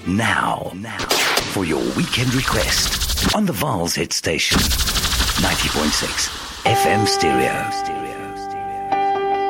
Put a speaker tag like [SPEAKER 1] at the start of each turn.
[SPEAKER 1] Now, for your weekend request on the Vals Hit Station, 90.6 FM Stereo.